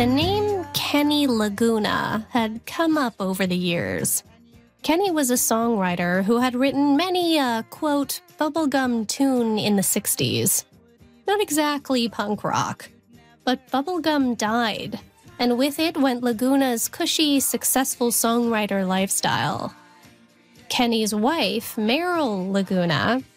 The name Kenny Laguna had come up over the years. Kenny was a songwriter who had written many a, quote, bubblegum tune in the 60s. Not exactly punk rock, but bubblegum died, and with it went Laguna's cushy, successful songwriter lifestyle. Kenny's wife, Meryl Laguna,